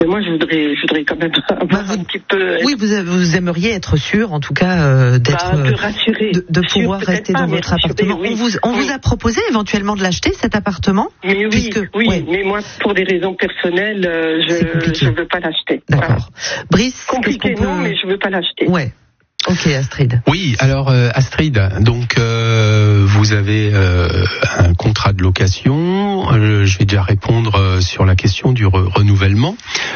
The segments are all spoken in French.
Mais moi, je voudrais quand même avoir un petit peu. Oui, vous aimeriez être sûr, en tout cas, d'être, de rassurer, de pouvoir rester dans votre appartement. Oui. On vous a proposé éventuellement de l'acheter, cet appartement? Mais oui, ouais. Mais moi, pour des raisons personnelles, je veux pas l'acheter. D'accord. Voilà. Brice, compliqué, non, mais je veux pas l'acheter. Ouais. Ok, Astrid. Oui, alors Astrid, donc vous avez un contrat de location. Je vais déjà répondre sur la question du renouvellement.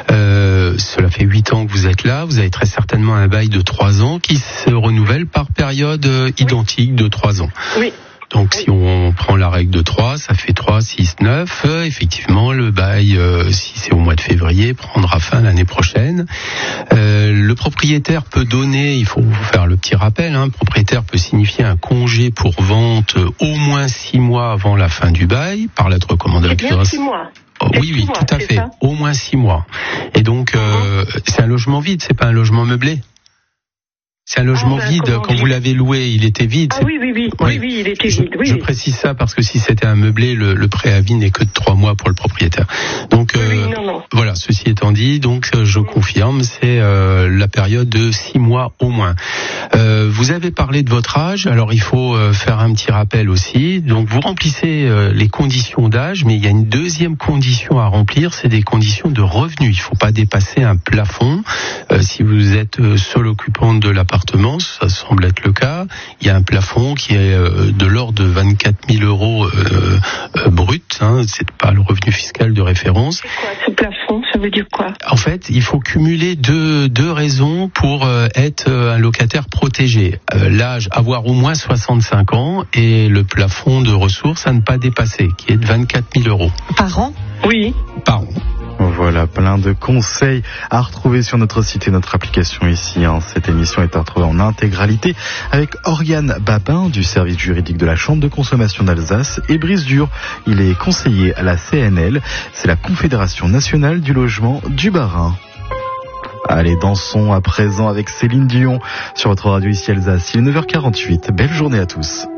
Cela fait 8 ans que vous êtes là. Vous avez très certainement un bail de 3 ans qui se renouvelle par période identique de 3 ans. Oui. Donc si on prend la règle de 3, ça fait 3, 6, 9. Effectivement, le bail, si c'est au mois de février, prendra fin l'année prochaine. Le propriétaire peut donner, il faut vous faire le petit rappel, le propriétaire peut signifier un congé pour vente au moins 6 mois avant la fin du bail, par lettre recommandée. C'est bien 6 mois. Oui, tout à fait. Au moins 6 mois. Et donc, c'est un logement vide, c'est pas un logement meublé. C'est un logement vide. Quand vous l'avez loué, il était vide. Ah oui, il était vide. Oui. Je précise ça parce que si c'était un meublé, le préavis n'est que de 3 mois pour le propriétaire. Donc voilà. Ceci étant dit, donc je confirme, c'est la période de 6 mois au moins. Vous avez parlé de votre âge. Alors il faut faire un petit rappel aussi. Donc vous remplissez les conditions d'âge, mais il y a une deuxième condition à remplir, c'est des conditions de revenus. Il ne faut pas dépasser un plafond. Si vous êtes seul occupant de l'appartement, ça semble être le cas. Il y a un plafond qui est de l'ordre de 24 000 euros brut. C'est pas le revenu fiscal de référence. C'est quoi ce plafond? Ça veut dire quoi? En fait, il faut cumuler deux raisons pour être un locataire protégé. L'âge, avoir au moins 65 ans, et le plafond de ressources à ne pas dépasser, qui est de 24 000 euros. Par an? Oui. Par an. Voilà, plein de conseils à retrouver sur notre site et notre application ici. Cette émission est à retrouver en intégralité avec Oriane Babin du service juridique de la Chambre de consommation d'Alsace et Brice Dur. Il est conseiller à la CNL, c'est la Confédération nationale du logement du Bas-Rhin. Allez, dansons à présent avec Céline Dion sur votre radio ici Alsace. Il est 9h48. Belle journée à tous.